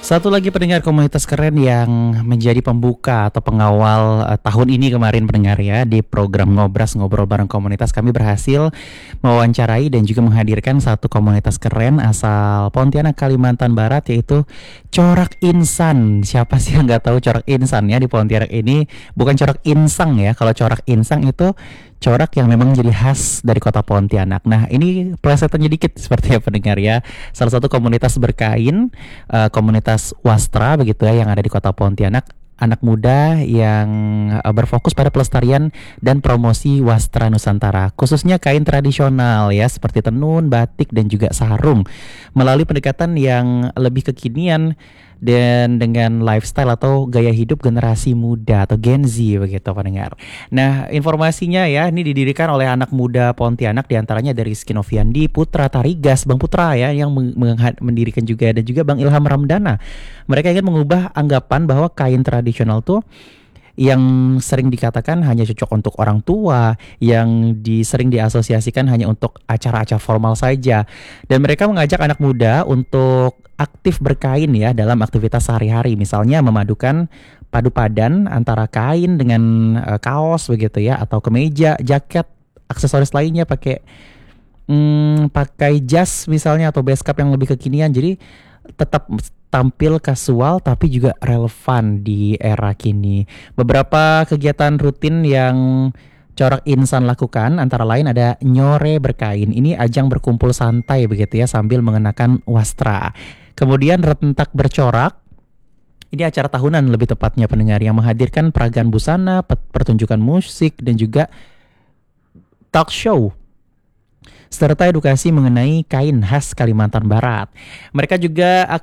Satu lagi pendengar komunitas keren yang menjadi pembuka atau pengawal tahun ini kemarin pendengar ya di program Ngobras Ngobrol Bareng Komunitas, kami berhasil mewawancarai dan juga menghadirkan satu komunitas keren asal Pontianak Kalimantan Barat, yaitu Corak Insan. Siapa sih yang nggak tahu Corak Insan ya? Di Pontianak ini bukan Corak Insang ya. Kalau Corak Insang itu corak yang memang jadi khas dari kota Pontianak. Nah, ini plesetannya dikit seperti ya pendengar ya. Salah satu komunitas berkain, komunitas wastra begitu ya, yang ada di kota Pontianak. Anak muda yang berfokus pada pelestarian dan promosi wastra Nusantara, khususnya kain tradisional ya, seperti tenun, batik, dan juga sarung, melalui pendekatan yang lebih kekinian dan dengan lifestyle atau gaya hidup generasi muda atau Gen Z begitu pendengar. Nah, informasinya ya, ini didirikan oleh anak muda Pontianak, diantaranya dari Rizky Noviandi, Putra Tarigas, Bang Putra ya, yang mendirikan juga, dan juga Bang Ilham Ramdana. Mereka ingin mengubah anggapan bahwa kain tradisional tuh yang sering dikatakan hanya cocok untuk orang tua, yang sering diasosiasikan hanya untuk acara-acara formal saja. Dan mereka mengajak anak muda untuk aktif berkain ya dalam aktivitas sehari-hari, misalnya memadukan padu padan antara kain dengan kaos begitu ya, atau kemeja, jaket, aksesoris lainnya pakai jas misalnya, atau base cap yang lebih kekinian. Jadi tetap tampil kasual tapi juga relevan di era kini. Beberapa kegiatan rutin yang Corak Insan lakukan antara lain ada nyore berkain. Ini ajang berkumpul santai begitu ya sambil mengenakan wastra. Kemudian rentak bercorak. Ini acara tahunan lebih tepatnya pendengar, yang menghadirkan peragaan busana, pertunjukan musik, dan juga talk show serta edukasi mengenai kain khas Kalimantan Barat. Mereka juga